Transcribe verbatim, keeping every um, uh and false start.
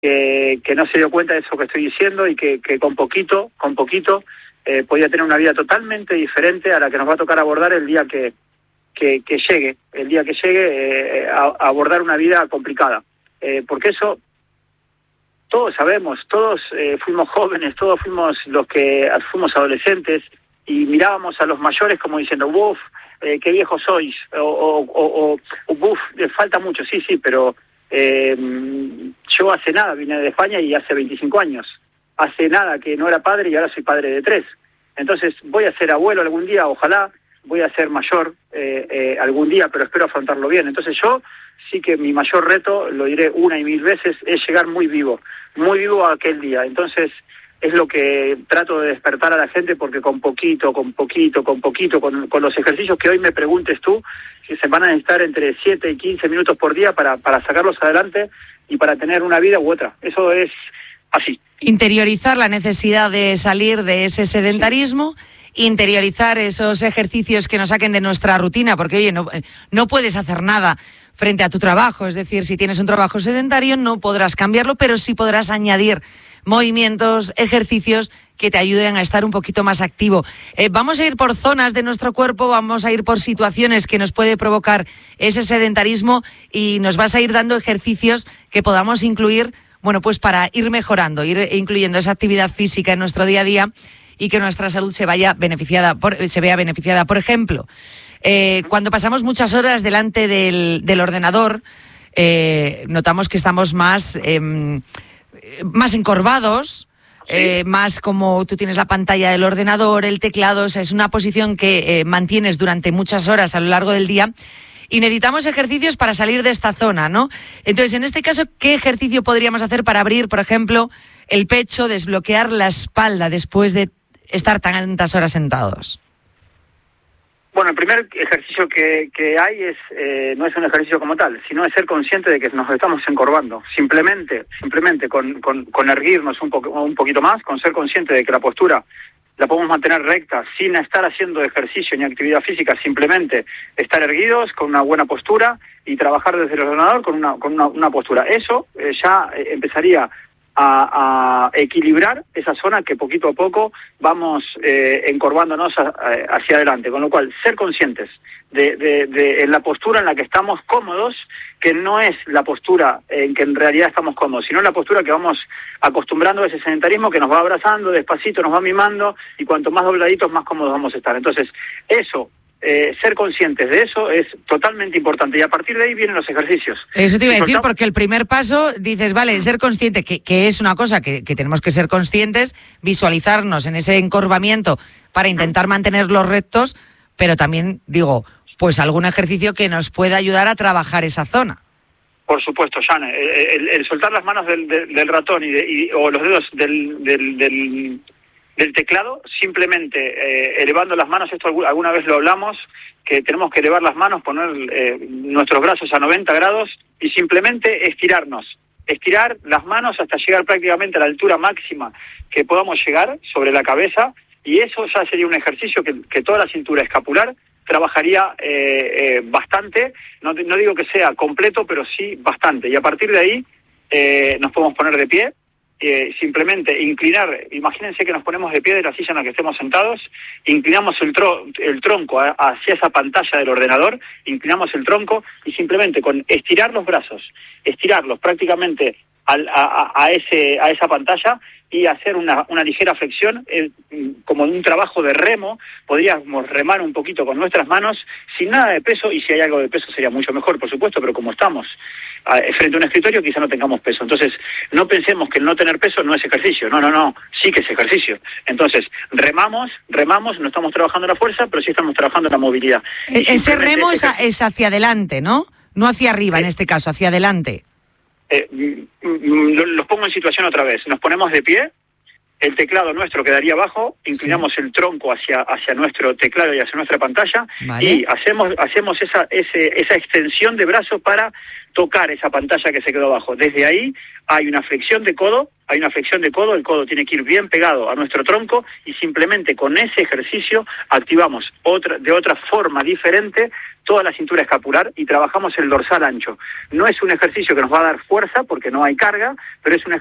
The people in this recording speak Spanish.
que, que no se dio cuenta de eso que estoy diciendo y que, que con poquito, con poquito, eh, podía tener una vida totalmente diferente a la que nos va a tocar abordar el día que, que, que llegue, el día que llegue eh, a, a abordar una vida complicada. Eh, porque eso, todos sabemos, todos eh, fuimos jóvenes, todos fuimos los que fuimos adolescentes y mirábamos a los mayores como diciendo, uff, eh, qué viejos sois, o, o, o, o uff, les falta mucho, sí, sí, pero eh, yo hace nada vine de España y hace veinticinco años, hace nada que no era padre y ahora soy padre de tres, entonces voy a ser abuelo algún día, ojalá, voy a ser mayor eh, eh, algún día, pero espero afrontarlo bien. Entonces yo sí que mi mayor reto, lo diré una y mil veces, es llegar muy vivo, muy vivo a aquel día. Entonces es lo que trato de despertar a la gente, porque con poquito, con poquito, con poquito, con, con los ejercicios que hoy me preguntes tú, que se van a necesitar entre siete y quince minutos por día para, para sacarlos adelante y para tener una vida u otra. Eso es así. Interiorizar la necesidad de salir de ese sedentarismo, interiorizar esos ejercicios que nos saquen de nuestra rutina, porque oye, no, no puedes hacer nada frente a tu trabajo, es decir, si tienes un trabajo sedentario no podrás cambiarlo, pero sí podrás añadir movimientos, ejercicios que te ayuden a estar un poquito más activo. Eh, vamos a ir por zonas de nuestro cuerpo, vamos a ir por situaciones que nos puede provocar ese sedentarismo y nos vas a ir dando ejercicios que podamos incluir, bueno, pues para ir mejorando, ir incluyendo esa actividad física en nuestro día a día y que nuestra salud se vaya beneficiada, por, se vea beneficiada. Por ejemplo, eh, cuando pasamos muchas horas delante del, del ordenador, eh, notamos que estamos más, eh, más encorvados, eh, más como tú tienes la pantalla del ordenador, el teclado, o sea, es una posición que eh, mantienes durante muchas horas a lo largo del día. Y necesitamos ejercicios para salir de esta zona, ¿no? Entonces, en este caso, ¿qué ejercicio podríamos hacer para abrir, por ejemplo, el pecho, desbloquear la espalda después de estar tantas horas sentados? Bueno, el primer ejercicio que, que hay es eh, no es un ejercicio como tal, sino es ser consciente de que nos estamos encorvando. Simplemente, simplemente con, con, con erguirnos un, po un poquito más, con ser consciente de que la postura la podemos mantener recta sin estar haciendo ejercicio ni actividad física, simplemente estar erguidos con una buena postura y trabajar desde el ordenador con una, con una, una postura. Eso eh, ya eh, empezaría a, a equilibrar esa zona que poquito a poco vamos eh, encorvándonos a, a, hacia adelante, con lo cual ser conscientes de, de, de en la postura en la que estamos cómodos, que no es la postura en que en realidad estamos cómodos, sino la postura que vamos acostumbrando a ese sedentarismo que nos va abrazando, despacito nos va mimando, y cuanto más dobladitos más cómodos vamos a estar. Entonces eso, Eh, ser conscientes de eso es totalmente importante, y a partir de ahí vienen los ejercicios. Eso te iba a decir, porque el primer paso, dices, vale, ser consciente, que, que es una cosa que, que tenemos que ser conscientes, visualizarnos en ese encorvamiento para intentar mantenerlos rectos, pero también, digo, pues algún ejercicio que nos pueda ayudar a trabajar esa zona. Por supuesto, Jane, el, el, el soltar las manos del, del, del ratón y, de, y o los dedos del... del, del del teclado, simplemente eh, elevando las manos, esto alguna vez lo hablamos, que tenemos que elevar las manos, poner eh, nuestros brazos a noventa grados y simplemente estirarnos, estirar las manos hasta llegar prácticamente a la altura máxima que podamos llegar sobre la cabeza, y eso ya sería un ejercicio que, que toda la cintura escapular trabajaría eh, eh, bastante, no, no digo que sea completo, pero sí bastante, y a partir de ahí eh, nos podemos poner de pie. Eh, simplemente inclinar, imagínense que nos ponemos de pie de la silla en la que estemos sentados, inclinamos el, tro el tronco a hacia esa pantalla del ordenador, inclinamos el tronco y simplemente con estirar los brazos, estirarlos prácticamente al, a, a, ese, a esa pantalla y hacer una, una ligera flexión, eh, como un trabajo de remo, podríamos remar un poquito con nuestras manos sin nada de peso, y si hay algo de peso sería mucho mejor, por supuesto, pero como estamos eh, frente a un escritorio quizá no tengamos peso. Entonces no pensemos que el no tener peso no es ejercicio, no, no, no, sí que es ejercicio. Entonces remamos, remamos, no estamos trabajando la fuerza, pero sí estamos trabajando la movilidad. E ese remo es, a, es hacia adelante, ¿no? No hacia arriba eh, en este caso, hacia adelante. Eh, los pongo en situación otra vez. Nos ponemos de pie, el teclado nuestro quedaría abajo, inclinamos sí. el tronco hacia hacia nuestro teclado y hacia nuestra pantalla, vale. y hacemos hacemos esa ese, esa extensión de brazo para tocar esa pantalla que se quedó abajo. Desde ahí hay una flexión de codo hay una flexión de codo, el codo tiene que ir bien pegado a nuestro tronco y simplemente con ese ejercicio activamos otra, de otra forma diferente toda la cintura escapular y trabajamos el dorsal ancho. No es un ejercicio que nos va a dar fuerza porque no hay carga, pero es un